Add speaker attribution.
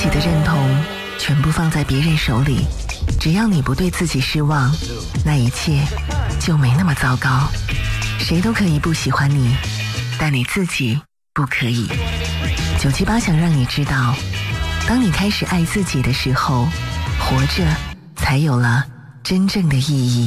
Speaker 1: 己的认同全部放在别人手里，只要你不对自己失望，那一切就没那么糟糕。谁都可以不喜欢你，但你自己不可以。978想让你知道，当你开始爱自己的时候，活着才有了真正的意义。